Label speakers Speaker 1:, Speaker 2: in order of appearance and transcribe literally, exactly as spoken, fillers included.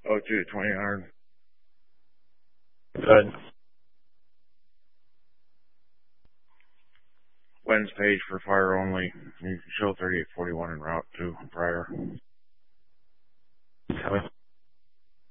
Speaker 1: oh two to twenty hundred.
Speaker 2: Good.
Speaker 1: Lens page for fire only. You can show thirty-eight forty-one en route to prior.